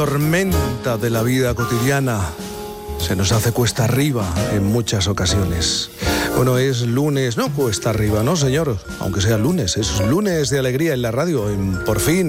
Tormenta de la vida cotidiana. Se nos hace cuesta arriba en muchas ocasiones. Bueno, es lunes, no cuesta arriba, no señor, aunque sea lunes, es lunes de alegría en la radio, en Por Fin.